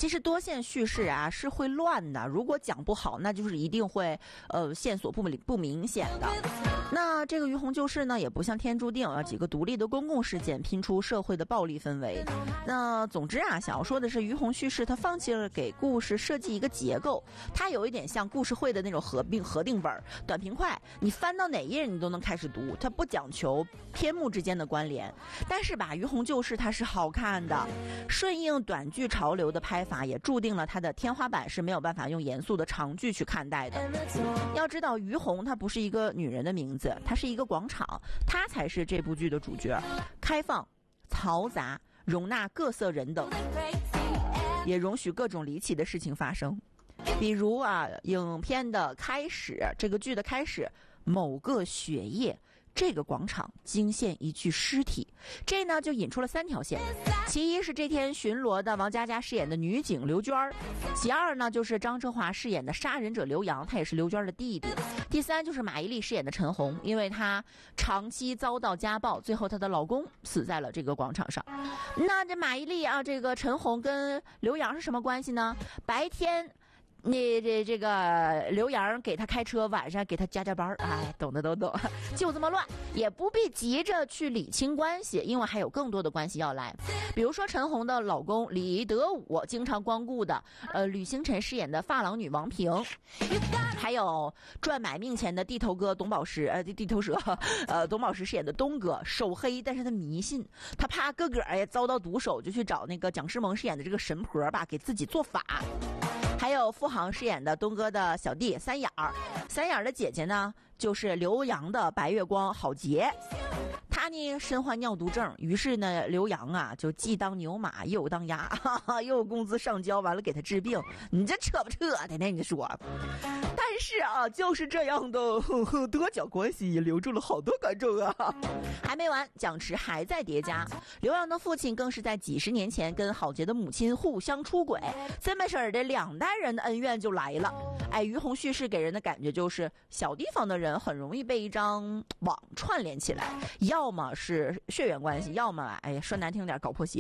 其实多线叙事啊是会乱的，如果讲不好，那就是一定会线索不明显的。那这个于洪救世呢，也不像天注定要几个独立的公共事件拼出社会的暴力氛围。那总之啊，想要说的是，于洪叙事他放弃了给故事设计一个结构，它有一点像故事会的那种核定本，短平快，你翻到哪一页你都能开始读，它不讲求篇目之间的关联。但是吧，于洪救世它是好看的，顺应短剧潮流的拍法，也注定了它的天花板是没有办法用严肃的长剧去看待的。要知道，于洪她不是一个女人的名字，它是一个广场，它才是这部剧的主角，开放、嘈杂，容纳各色人等，也容许各种离奇的事情发生。比如啊，影片的开始，这个剧的开始，某个雪夜，这个广场惊现一具尸体，这呢就引出了3条线。其一是这天巡逻的王佳佳饰演的女警刘娟，其二呢就是张哲华饰演的杀人者刘洋，他也是刘娟的弟弟。第三就是马伊琍饰演的陈红，因为她长期遭到家暴，最后她的老公死在了这个广场上。那这马伊琍啊，这个陈红跟刘洋是什么关系呢？白天这个刘洋给他开车，晚上给他加班，哎，懂的都懂，就这么乱，也不必急着去理清关系，因为还有更多的关系要来。比如说陈红的老公李德武，经常光顾的吕星辰饰演的发廊女王平，还有赚买命钱的地头哥董宝石地头蛇董宝石饰演的东哥，手黑，但是他迷信，他怕哥哥遭到毒手，就去找那个蒋诗萌饰演的这个神婆吧，给自己做法。还有付航饰演的东哥的小弟三眼儿，三眼儿的姐姐呢就是刘洋的白月光郝杰，他呢身患尿毒症，于是呢刘洋啊就既当牛马又当鸭，又有工资上交，完了给他治病，你这扯不扯的呢？你说。但是啊，就是这样的多角关系留住了好多观众啊！还没完，蒋池还在叠加。刘洋的父亲更是在几十年前跟郝杰的母亲互相出轨，这么式儿的2代人的恩怨就来了。哎，于洪叙事给人的感觉就是小地方的人很容易被一张网串联起来，要么是血缘关系，要么说难听点搞破鞋。